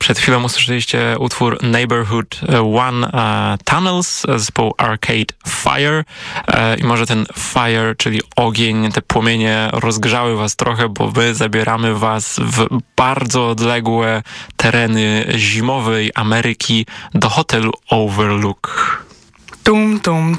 Przed chwilą usłyszeliście utwór Neighborhood One Tunnels, zespołu Arcade Fire. I może ten fire, czyli ogień, te płomienie rozgrzały was trochę, bo my zabieramy was w bardzo odległe tereny zimowej Ameryki do hotelu Overlook. Tum, tum,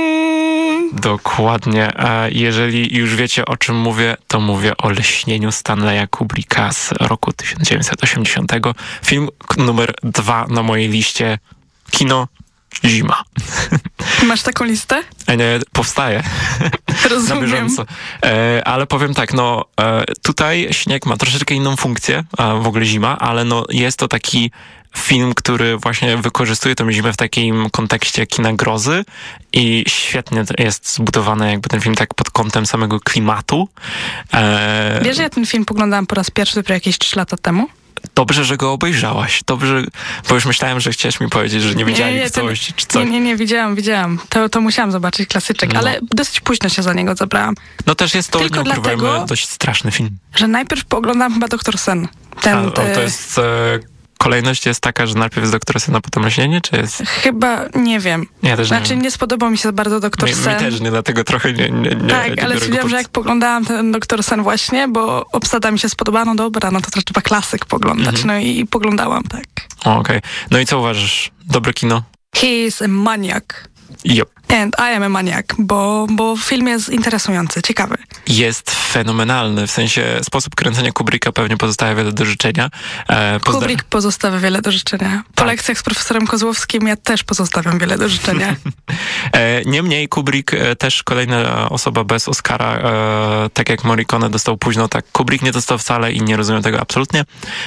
turum. Dokładnie. Jeżeli już wiecie, o czym mówię, to mówię o Lśnieniu Stanleya Kubricka z roku 1980. Film numer 2 na mojej liście. Kino, zima. Masz taką listę? Nie, powstaje. Rozumiem. Na bieżąco. Ale powiem tak, tutaj śnieg ma troszeczkę inną funkcję, w ogóle zima, ale jest to taki film, który właśnie wykorzystuje tę zimę w takim kontekście kina grozy i świetnie jest zbudowany jakby ten film tak pod kątem samego klimatu. Wiesz, że ja ten film poglądałam po raz pierwszy dopiero jakieś 3 lata temu? Dobrze, że go obejrzałaś. Dobrze, bo już myślałem, że chciałeś mi powiedzieć, że nie widziałem w całości, czy co? Nie, widziałam. To musiałam zobaczyć, klasyczek, ale dosyć późno się za niego zabrałam. No też jest to, tylko dlatego, dość straszny film. Że najpierw pooglądam chyba Doktor Sen. To jest... Kolejność jest taka, że najpierw jest Doktor Sen, a potem Lśnienie, czy jest? Chyba, nie wiem. Ja też nie spodobał mi się bardzo Doktor Sen. Mi też nie, dlatego trochę nie tak, ale stwierdziłam, że jak poglądałam ten Doktor Sen właśnie, bo obsada mi się spodobała, no dobra, no to trzeba klasyk poglądać. No i poglądałam, tak. Okej. No i co uważasz? Dobre kino? He is a maniac. Yep. And I am a maniac, bo film jest interesujący, ciekawy. Jest fenomenalny, w sensie sposób kręcenia Kubricka pewnie pozostawia wiele do życzenia. Kubrick pozostawia wiele do życzenia. Po lekcjach z profesorem Kozłowskim ja też pozostawiam wiele do życzenia. Niemniej Kubrick też kolejna osoba bez Oscara, tak jak Morricone dostał późno, tak Kubrick nie dostał wcale i nie rozumiem tego absolutnie,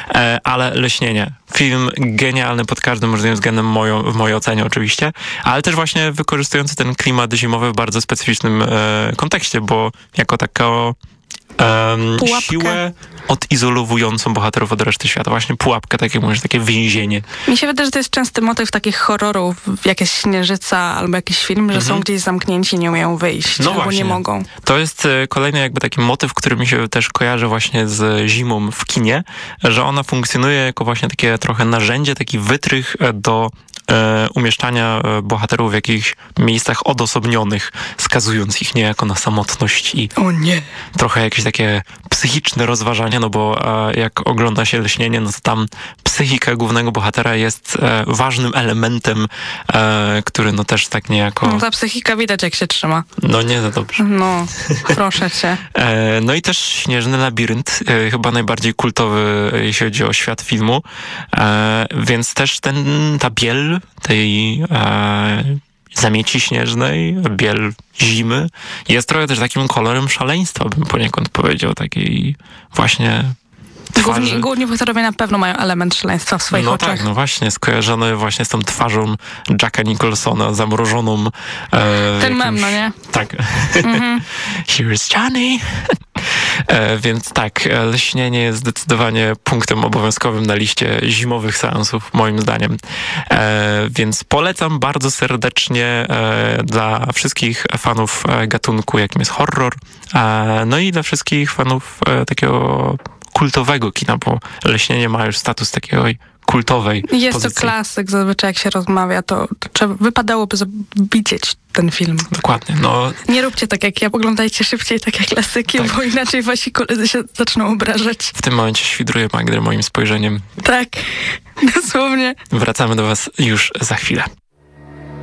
ale Lśnienie. Film genialny pod każdym możliwym względem w mojej ocenie oczywiście, ale też właśnie wykorzystujący ten klimat zimowy w bardzo specyficznym kontekście, bo jako taką siłę odizolowującą bohaterów od reszty świata. Właśnie pułapkę, tak jak mówisz, takie więzienie. Mi się wydaje, że to jest częsty motyw takich horrorów, jakaś Śnieżyca albo jakiś film, że są gdzieś zamknięci i nie umieją wyjść, albo nie mogą. To jest kolejny jakby taki motyw, który mi się też kojarzy właśnie z zimą w kinie, że ona funkcjonuje jako właśnie takie trochę narzędzie, taki wytrych do umieszczania bohaterów w jakichś miejscach odosobnionych, skazując ich niejako na samotność i trochę jakieś takie psychiczne rozważania, no bo jak ogląda się Lśnienie, no to tam psychika głównego bohatera jest ważnym elementem, który no też tak niejako... No ta psychika widać, jak się trzyma. No nie za dobrze. No, proszę cię. No i też Śnieżny Labirynt, chyba najbardziej kultowy, jeśli chodzi o świat filmu, więc też ta biel tej zamieci śnieżnej, biel zimy jest trochę też takim kolorem szaleństwa, bym poniekąd powiedział, takiej właśnie twarzy. Główni bohaterowie na pewno mają element szaleństwa w swoich oczach. Tak, no właśnie, skojarzony właśnie z tą twarzą Jacka Nicholsona, zamrożoną. Ten mem, no nie? Tak. Here's Johnny. Więc tak, Lśnienie jest zdecydowanie punktem obowiązkowym na liście zimowych seansów, moim zdaniem. Więc polecam bardzo serdecznie dla wszystkich fanów gatunku, jakim jest horror, no i dla wszystkich fanów takiego kultowego kina, bo Lśnienie ma już status takiego kultowej Jest pozycji. to klasyk, zazwyczaj jak się rozmawia, to wypadałoby widzieć ten film. Dokładnie. Nie róbcie tak jak ja, oglądajcie szybciej tak jak klasyki, bo inaczej wasi koledzy się zaczną obrażać. W tym momencie świdruję Magdę moim spojrzeniem. Tak, dosłownie. Wracamy do was już za chwilę.